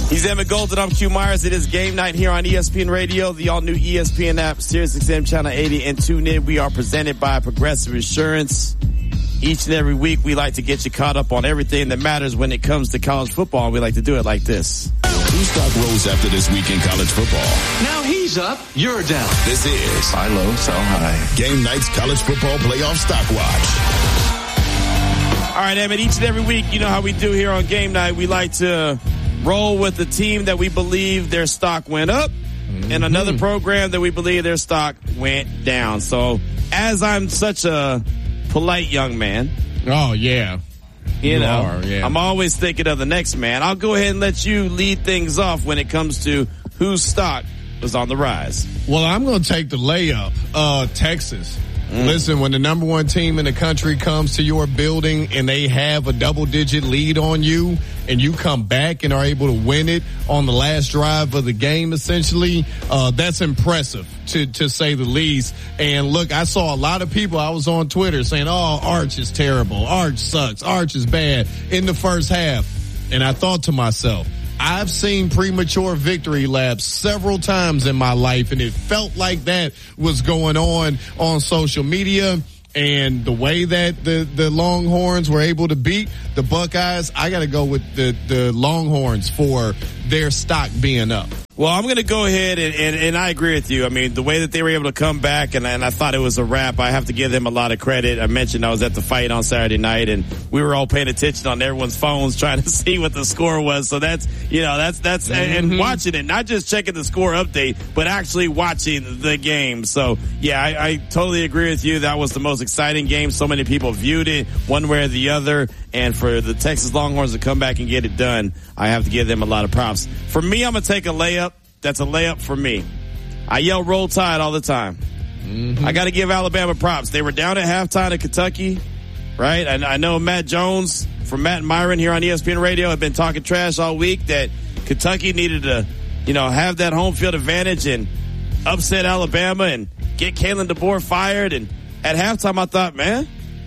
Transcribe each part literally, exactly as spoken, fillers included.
He's Emmett Golden. I'm Q Myers. It is game night here on E S P N Radio, the all-new E S P N app, SiriusXM Channel eighty, and tune in. We are presented by Progressive Insurance. Each and every week, we like to get you caught up on everything that matters when it comes to college football, and we like to do it like this. Whose stock rose after this week in college football? Now he's up, you're down. This is Buy low, sell high. Game Night's College Football Playoff Stock Watch. All right, Emmett, each and every week, you know how we do here on Game Night. We like to roll with the team that we believe their stock went up, mm-hmm. and another program that we believe their stock went down. So, as I'm such a polite young man. Oh, yeah. You, you know, are, yeah. I'm always thinking of the next man. I'll go ahead and let you lead things off when it comes to whose stock was on the rise. Well, I'm going to take the layup. Uh, Texas. Mm. Listen, when the number one team in the country comes to your building and they have a double-digit lead on you and you come back and are able to win it on the last drive of the game, essentially, uh, that's impressive, to, to say the least. And, look, I saw a lot of people, I was on Twitter saying, oh, Arch is terrible. Arch sucks. Arch is bad in the first half. And I thought to myself, I've seen premature victory laps several times in my life, and it felt like that was going on on social media. And the way that the, the Longhorns were able to beat the Buckeyes, I got to go with the, the Longhorns for their stock being up. Well, I'm going to go ahead and, and, and I agree with you. I mean, the way that they were able to come back, and, and I thought it was a wrap. I have to give them a lot of credit. I mentioned I was at the fight on Saturday night, and we were all paying attention on everyone's phones trying to see what the score was. So that's, you know, that's, that's, mm-hmm. and, and watching it, not just checking the score update, but actually watching the game. So, yeah, I, I totally agree with you. That was the most exciting game. So many people viewed it one way or the other. And for the Texas Longhorns to come back and get it done, I have to give them a lot of props. For me, I'm going to take a layup. That's a layup for me. I yell Roll Tide all the time. Mm-hmm. I got to give Alabama props. They were down at halftime at Kentucky, right? And I know Matt Jones from Matt and Myron here on E S P N Radio have been talking trash all week that Kentucky needed to, you know, have that home field advantage and upset Alabama and get Kalen DeBoer fired. And at halftime, I thought, man,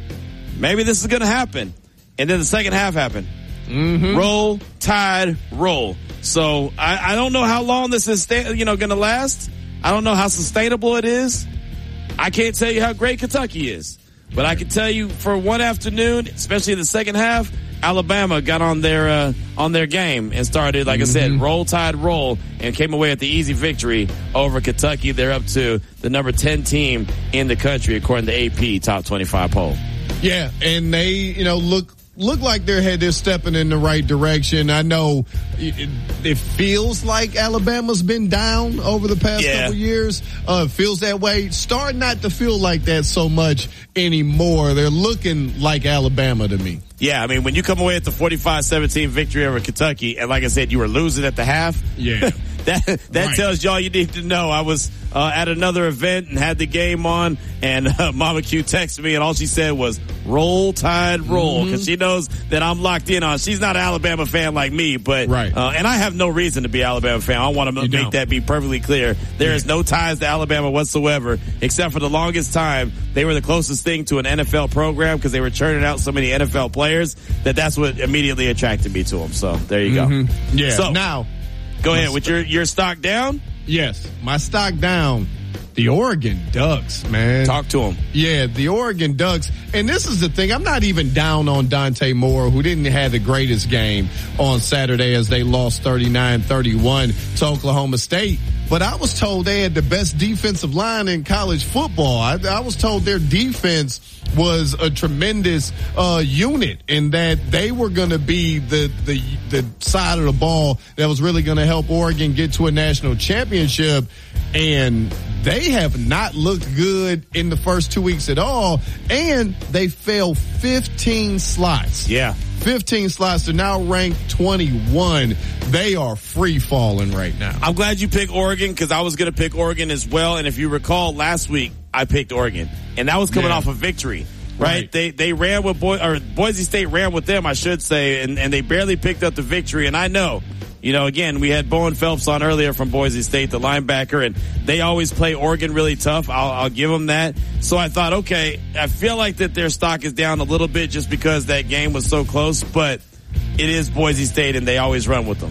maybe this is going to happen. And then the second half happened. Mm-hmm. Roll, Tide, roll. So I, I don't know how long this is, you know, going to last. I don't know how sustainable it is. I can't tell you how great Kentucky is, but I can tell you for one afternoon, especially in the second half, Alabama got on their uh, on their game and started, like mm-hmm. I said, roll, tide, roll, and came away with the easy victory over Kentucky. They're up to the number ten team in the country according to A P Top twenty-five poll. Yeah, and they, you know, look. Look like they're headed stepping in the right direction. I know it, it feels like Alabama's been down over the past yeah. couple years. Uh, it feels that way. Starting not to feel like that so much anymore. They're looking like Alabama to me. Yeah, I mean, when you come away at the forty-five seventeen victory over Kentucky, and like I said, you were losing at the half. Yeah. that that right. tells you all you need to know. I was uh, at another event and had the game on, and uh, Mama Q texted me, and all she said was, roll, tide, roll, because mm-hmm. she knows that I'm locked in on. She's not an Alabama fan like me, but right. uh, and I have no reason to be an Alabama fan. I want to make don't. that be perfectly clear. There yeah. is no ties to Alabama whatsoever, except for the longest time they were the closest thing to an N F L program because they were churning out so many N F L players that that's what immediately attracted me to them. So there you mm-hmm. go. Yeah. So now, go ahead with your your stock down. Yes, my stock down. The Oregon Ducks, man. Talk to them. Yeah, the Oregon Ducks. And this is the thing. I'm not even down on Dante Moore, who didn't have the greatest game on Saturday as they lost thirty-nine thirty-one to Oklahoma State. But I was told they had the best defensive line in college football. I, I was told their defense was a tremendous uh unit and that they were going to be the, the, the side of the ball that was really going to help Oregon get to a national championship. And they have not looked good in the first two weeks at all. And they fell fifteen slots. Yeah. fifteen slots. They're now ranked twenty-one. They are free falling right now. I'm glad you picked Oregon because I was going to pick Oregon as well. And if you recall last week, I picked Oregon and that was coming yeah. off a victory. Right? right. They, they ran with Boy, or Boise State ran with them, I should say, and, and they barely picked up the victory. And I know, you know, again, we had Bowen Phelps on earlier from Boise State, the linebacker, and they always play Oregon really tough. I'll, I'll give them that. So I thought, okay, I feel like that their stock is down a little bit just because that game was so close, but it is Boise State and they always run with them.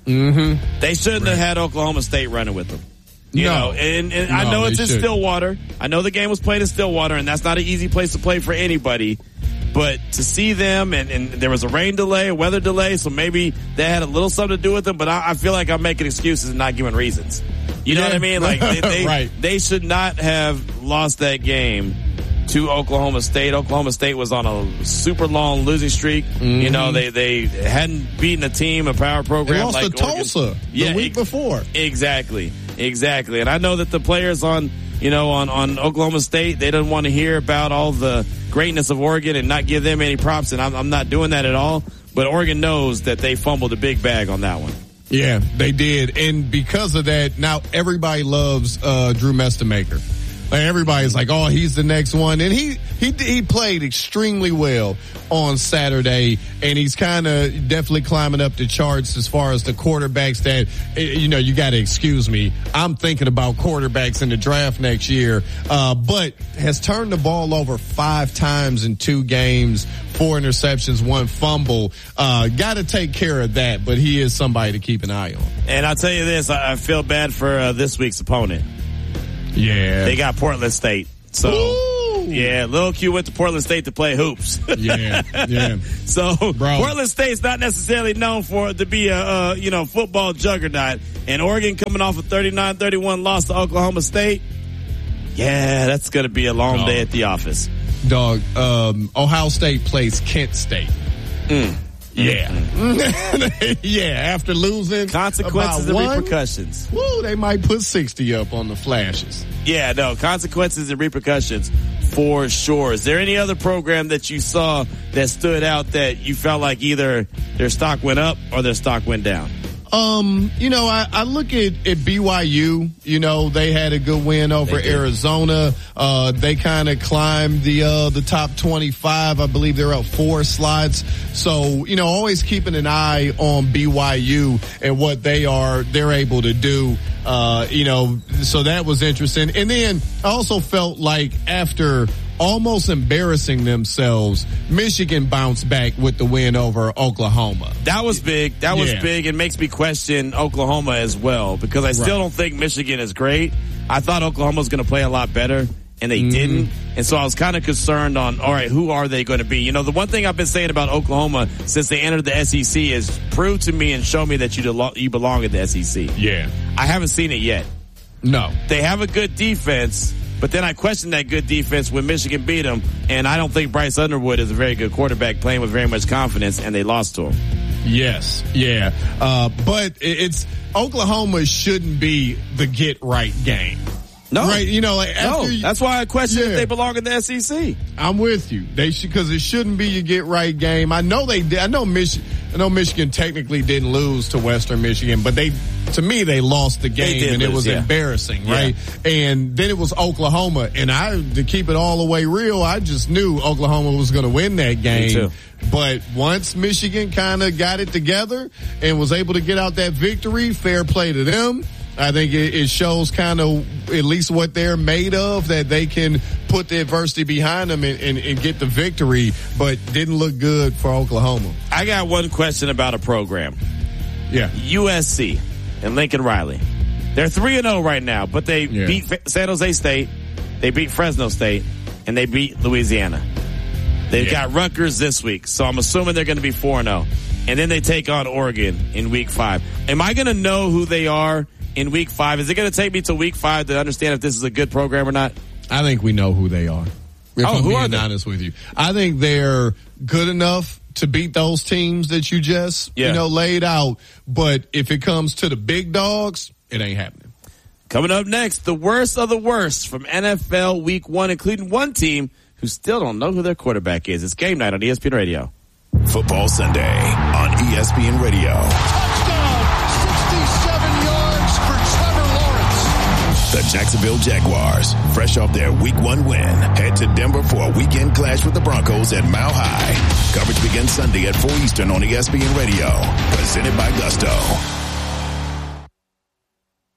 Mm-hmm. They shouldn't right. have had Oklahoma State running with them. You no. know, and, and no, I know it's in shouldn't. Stillwater. I know the game was played in Stillwater, and that's not an easy place to play for anybody. But to see them, and, and there was a rain delay, a weather delay, so maybe that had a little something to do with them, but I, I feel like I'm making excuses and not giving reasons. You know yeah. what I mean? Like they, they, right. they should not have lost that game to Oklahoma State. Oklahoma State was on a super long losing streak. Mm-hmm. You know, they, they hadn't beaten a team, a power program. They lost like to Tulsa Oregon. the yeah, week ex- before. Exactly. Exactly. And I know that the players on, you know, on, on Oklahoma State, they don't want to hear about all the greatness of Oregon and not give them any props. And I'm, I'm not doing that at all. But Oregon knows that they fumbled a big bag on that one. Yeah, they did. And because of that, now everybody loves uh, Drew Mestemaker. Like everybody's like, oh, he's the next one. And he, he, he played extremely well on Saturday, and he's kind of definitely climbing up the charts as far as the quarterbacks that, you know, you got to excuse me. I'm thinking about quarterbacks in the draft next year, uh, but has turned the ball over five times in two games, four interceptions, one fumble. Uh, got to take care of that, but he is somebody to keep an eye on. And I'll tell you this, I feel bad for uh, this week's opponent. Yeah. They got Portland State. So, Ooh. yeah, Lil Q went to Portland State to play hoops. yeah, yeah. So, Bro. Portland State's not necessarily known for to be a, uh, you know, football juggernaut. And Oregon coming off a thirty-nine thirty-one loss to Oklahoma State. Yeah, that's going to be a long Dog. day at the office. Dog, um, Ohio State plays Kent State. Mm. Yeah. Mm-hmm. yeah, after losing consequences and one, repercussions. Woo, they might put sixty up on the flashes. Yeah, no, consequences and repercussions for sure. Is there any other program that you saw that stood out that you felt like either their stock went up or their stock went down? Um, you know, I, I look at, at B Y U, you know, they had a good win over Arizona. Uh, they kind of climbed the, uh, the top twenty-five. I believe they're up four slots. So, you know, always keeping an eye on B Y U and what they are, they're able to do. Uh, you know, so that was interesting. And then I also felt like after almost embarrassing themselves, Michigan bounced back with the win over Oklahoma. That was big. That was yeah. big. It makes me question Oklahoma as well, because I still right. don't think Michigan is great. I thought Oklahoma was going to play a lot better, and they mm-hmm. didn't. And so I was kind of concerned on, all right, who are they going to be? You know, the one thing I've been saying about Oklahoma since they entered the S E C is prove to me and show me that you, de- you belong in the S E C. Yeah. I haven't seen it yet. No. They have a good defense. But then I questioned that good defense when Michigan beat them, and I don't think Bryce Underwood is a very good quarterback playing with very much confidence, and they lost to him. Yes, yeah. Uh, but it's Oklahoma shouldn't be the get right game. No. Right, you know, like after no. you, that's why I question yeah. if they belong in the S E C. I'm with you. They should, because it shouldn't be your get right game. I know they did. I know Michigan. I know Michigan technically didn't lose to Western Michigan, but they, to me, they lost the game, and lose, it was yeah. embarrassing, right? Yeah. And then it was Oklahoma, and I, to keep it all the way real, I just knew Oklahoma was going to win that game. Me too. But once Michigan kind of got it together and was able to get out that victory, fair play to them. I think it, it shows kind of at least what they're made of, that they can put the adversity behind them and, and, and get the victory, but didn't look good for Oklahoma. I got one question about a program. Yeah. U S C and Lincoln Riley. They're three and oh right now, but they yeah. beat San Jose State, they beat Fresno State, and they beat Louisiana. They've yeah. got Rutgers this week, so I'm assuming they're going to be four and oh. And then they take on Oregon in week five. Am I going to know who they are in week five? Is it going to take me to week five to understand if this is a good program or not? I think we know who they are. If oh, I'm who being are they? honest with you, I think they're good enough to beat those teams that you just, yeah. you know, laid out. But if it comes to the big dogs, it ain't happening. Coming up next, the worst of the worst from N F L week one, including one team who still don't know who their quarterback is. It's Game Night on E S P N Radio. Football Sunday on E S P N Radio. Touchdown! sixty-seven yards for Trevor Lawrence. The Jacksonville Jaguars, fresh off their week one win, head to Denver for a weekend clash with the Broncos at Mile High. Coverage begins Sunday at four Eastern on E S P N Radio. Presented by Gusto.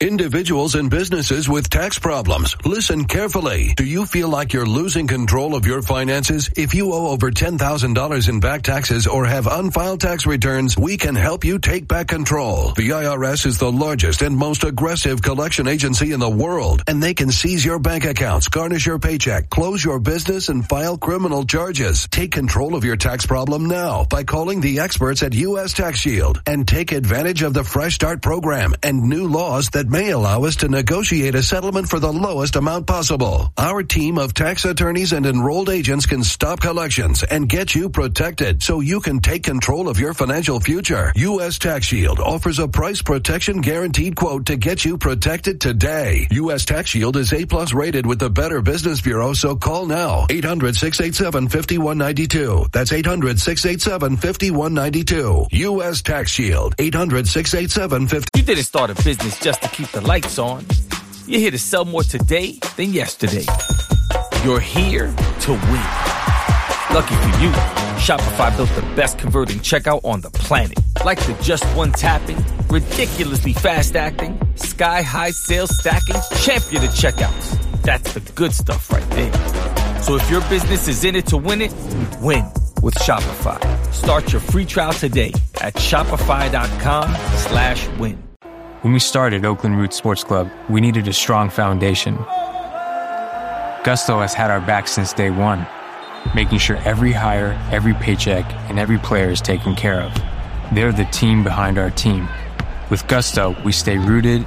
Individuals and businesses with tax problems, listen carefully. Do you feel like you're losing control of your finances? If you owe over ten thousand dollars in back taxes or have unfiled tax returns, we can help you take back control. The I R S is the largest and most aggressive collection agency in the world, and they can seize your bank accounts, garnish your paycheck, close your business, and file criminal charges. Take control of your tax problem now by calling the experts at U S Tax Shield and take advantage of the Fresh Start program and new laws that may allow us to negotiate a settlement for the lowest amount possible. Our team of tax attorneys and enrolled agents can stop collections and get you protected so you can take control of your financial future. U S Tax Shield offers a price protection guaranteed quote to get you protected today. U S Tax Shield is A plus rated with the Better Business Bureau, so call now. eight hundred, six eight seven, five one nine two. That's eight hundred, six eight seven, five one nine two. U S Tax Shield. eight hundred, six eight seven, five. You didn't start a business just to keep the lights on. You're here to sell more today than yesterday. You're here to win. Lucky for you, Shopify built the best converting checkout on the planet. Like the just one tapping, ridiculously fast acting, sky high sales stacking, champion of checkouts. That's the good stuff right there. So if your business is in it to win it, win with Shopify. Start your free trial today at shopify.com slash win. When we started Oakland Roots Sports Club, we needed a strong foundation. Gusto has had our back since day one, making sure every hire, every paycheck, and every player is taken care of. They're the team behind our team. With Gusto, we stay rooted